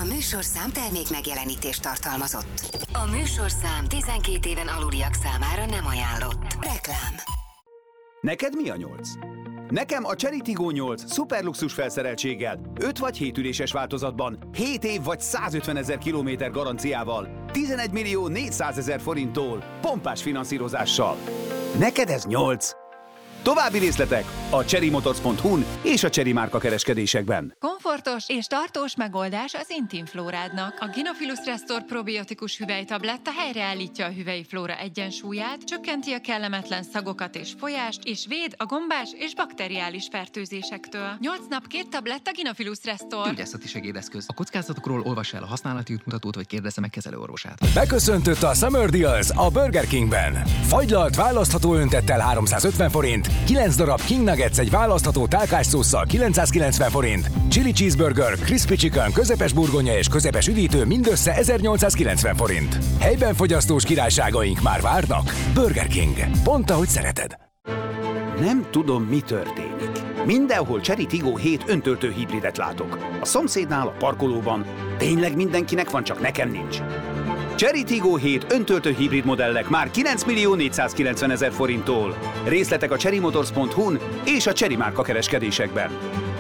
műsorszám termék megjelenítést tartalmazott. A műsorszám 12 éven aluliak számára nem ajánlott. Reklám. Neked mi a 8? Nekem a Chery Tiggo 8 szuperluxus felszereltséggel, 5 vagy 7 üléses változatban, 7 év vagy 150 000 kilométer garanciával, 11 millió 400 000 forinttól, pompás finanszírozással. Neked ez 8? További részletek a cherrymotors.hu-n és a Chery márka kereskedésekben. Komfortos és tartós megoldás az intim flórádnak. A Gynophilus Restore probiotikus hüvelytabletta helyreállítja a hüvelyi flóra egyensúlyát, csökkenti a kellemetlen szagokat és folyást, és véd a gombás és bakteriális fertőzésektől. 8 nap 2 tabletta Gynophilus Restore. Gyógyászati segédeszköz. A kockázatokról olvassa el a használati útmutatót, vagy kérdezze meg kezelőorvosát. Beköszöntött a Summer Deals a Burger Kingben. Fagylalt választható öntettel 350 forint, 9 darab King Nuggets egy választható tálkásszósszal 990 forint, Chili Cheeseburger, Crispy Chicken, közepes burgonya és közepes üdítő mindössze 1890 forint. Helyben fogyasztós királyságaink már várnak. Burger King. Pont ahogy szereted. Nem tudom, mi történik. Mindenhol Chery Tiggo 7 öntöltő hibridet látok. A szomszédnál, a parkolóban. Tényleg mindenkinek van, csak nekem nincs. Chery Tiggo 7 öntöltő hibrid modellek már 9 millió 490 000 forinttól. Részletek a cherrymotors.hu-n és a Chery márka kereskedésekben.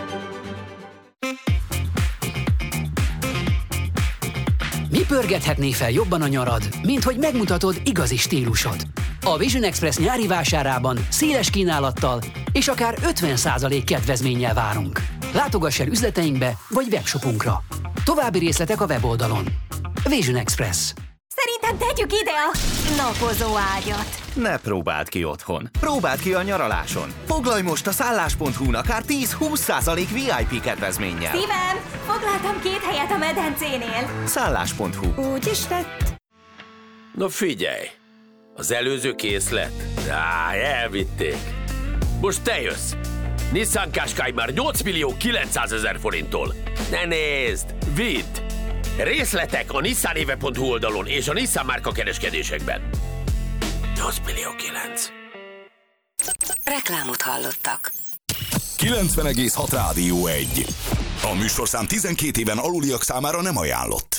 Mi pörgethetné fel jobban a nyarad, mint hogy megmutatod igazi stílusod? A Vision Express nyári vásárában széles kínálattal és akár 50% kedvezménnyel várunk. Látogass el üzleteinkbe vagy webshopunkra. További részletek a weboldalon. Vision Express. Szerintem tegyük ide a napozó ágyat. Ne próbáld ki otthon. Próbáld ki a nyaraláson. Foglalj most a szállás.hu-n akár 10-20% VIP kedvezménnyel. Szívem, foglaltam 2 helyet a medencénél. Szállás.hu. Úgy is lett. Na figyelj! Az előző készlet? Elvitték. Most te jössz. Nissan Qashqai már 8 millió 900 000 forinttól. Ne nézd! Vidd! Részletek a nissanéve.hu oldalon és a Nissan márka kereskedésekben. 8 millió 9. Reklámot hallottak. 90,6 Rádió 1. A műsorszám 12 éven aluliak számára nem ajánlott.